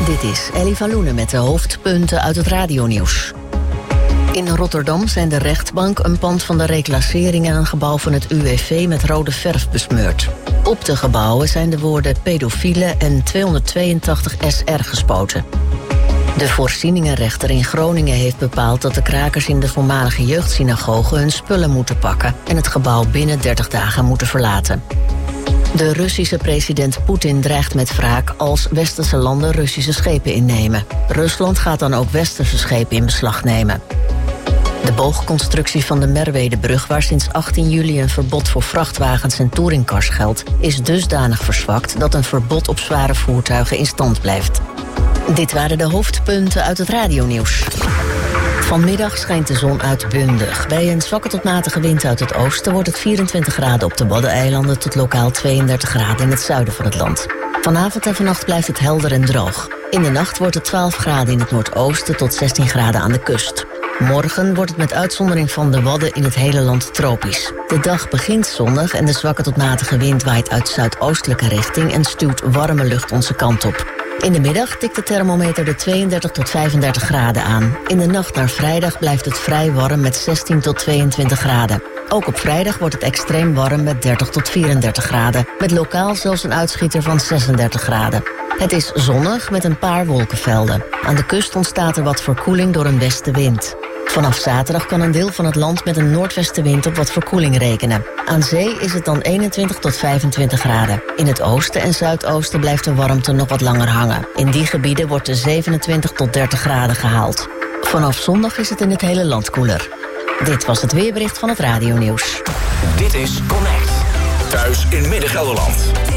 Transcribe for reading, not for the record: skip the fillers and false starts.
Dit is Ellie van Loenen met de hoofdpunten uit het radionieuws. In Rotterdam zijn de rechtbank, een pand van de reclassering en een gebouw van het UWV met rode verf besmeurd. Op de gebouwen zijn de woorden pedofiele en 282 SR gespoten. De voorzieningenrechter in Groningen heeft bepaald dat de krakers in de voormalige jeugdsynagoge hun spullen moeten pakken en het gebouw binnen 30 dagen moeten verlaten. De Russische president Poetin dreigt met wraak als westerse landen Russische schepen innemen. Rusland gaat dan ook westerse schepen in beslag nemen. De boogconstructie van de Merwedebrug, waar sinds 18 juli een verbod voor vrachtwagens en touringcars geldt, is dusdanig verzwakt dat een verbod op zware voertuigen in stand blijft. Dit waren de hoofdpunten uit het radionieuws. Vanmiddag schijnt de zon uitbundig. Bij een zwakke tot matige wind uit het oosten wordt het 24 graden op de Waddeneilanden tot lokaal 32 graden in het zuiden van het land. Vanavond en vannacht blijft het helder en droog. In de nacht wordt het 12 graden in het noordoosten tot 16 graden aan de kust. Morgen wordt het met uitzondering van de Wadden in het hele land tropisch. De dag begint zonnig en de zwakke tot matige wind waait uit zuidoostelijke richting en stuwt warme lucht onze kant op. In de middag tikt de thermometer de 32 tot 35 graden aan. In de nacht naar vrijdag blijft het vrij warm met 16 tot 22 graden. Ook op vrijdag wordt het extreem warm met 30 tot 34 graden. Met lokaal zelfs een uitschieter van 36 graden. Het is zonnig met een paar wolkenvelden. Aan de kust ontstaat er wat verkoeling door een westenwind. Vanaf zaterdag kan een deel van het land met een noordwestenwind op wat verkoeling rekenen. Aan zee is het dan 21 tot 25 graden. In het oosten en zuidoosten blijft de warmte nog wat langer hangen. In die gebieden wordt de 27 tot 30 graden gehaald. Vanaf zondag is het in het hele land koeler. Dit was het weerbericht van het radionieuws. Dit is Connect. Thuis in Midden-Gelderland.